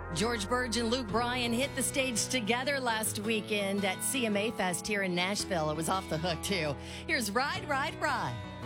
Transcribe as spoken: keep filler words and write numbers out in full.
George Burge and Luke Bryan hit the stage together last weekend at C M A Fest here in Nashville. It was off the hook, too. Here's Ride, Ride, Ride.